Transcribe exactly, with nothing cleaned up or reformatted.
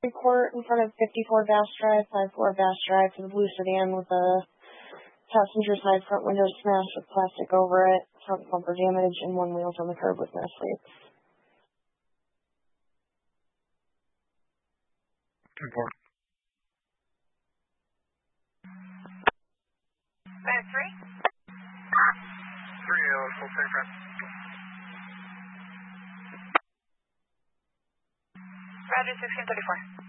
Court in front of fifty-four Bass Drive, five four Bass Drive for the blue sedan with the passenger side front window smashed with plastic over it, front bumper damage, and one wheel's on the curb with mass leaks. Report. Minute three? Three, uh, full safe rest. Roger, sixteen thirty-four.